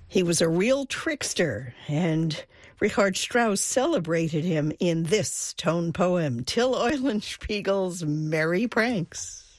He was a real trickster, and Richard Strauss celebrated him in this tone poem, Till Eulenspiegel's Merry Pranks.